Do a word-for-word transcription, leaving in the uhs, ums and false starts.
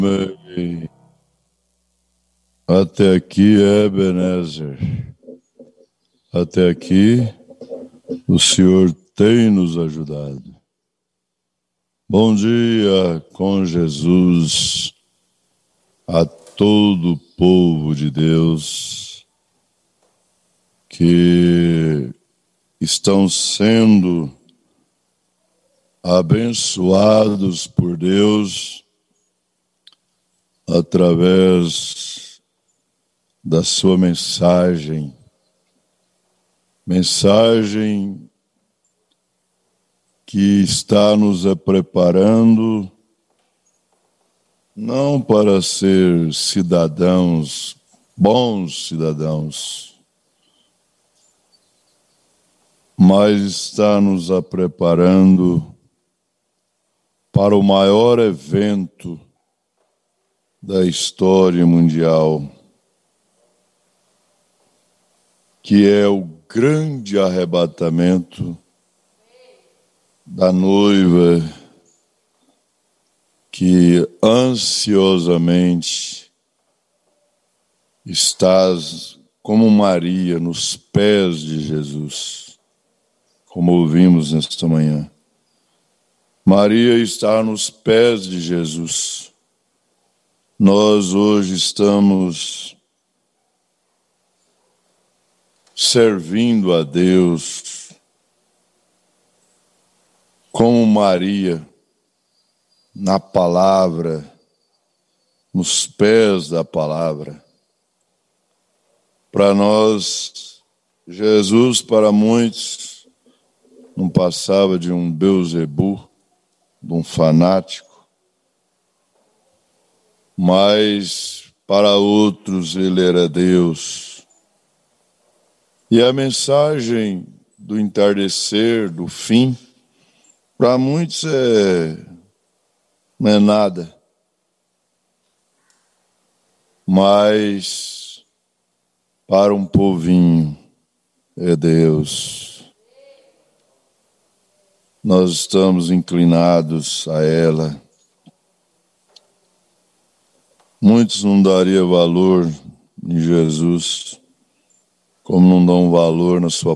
Amém. Até aqui, Ebenezer. Até aqui, o Senhor tem nos ajudado. Bom dia com Jesus a todo o povo de Deus que estão sendo abençoados por Deus através da sua mensagem, mensagem que está nos preparando não para ser cidadãos, bons cidadãos, mas está nos preparando para o maior evento da história mundial, que é o grande arrebatamento da noiva que ansiosamente estás como Maria nos pés de Jesus, como ouvimos nesta manhã. Maria está nos pés de Jesus. Nós hoje estamos servindo a Deus como Maria, na palavra, nos pés da palavra. Para nós, Jesus, para muitos, não passava de um Beelzebu, de um fanático, mas para outros ele era Deus. E a mensagem do entardecer, do fim, para muitos é, não é nada, mas para um povinho é Deus. Nós estamos inclinados a ela. Muitos não dariam valor em Jesus, como não dão valor na sua